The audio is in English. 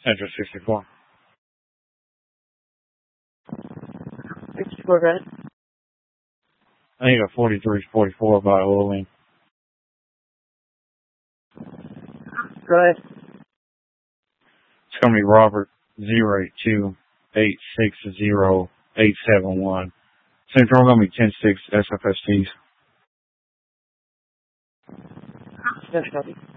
Address 64. 64, right? I need a 4344 by Oiling. Go ahead. It's going to be Robert 082860871. Central going to be 106 SFSTs. Yes, copy.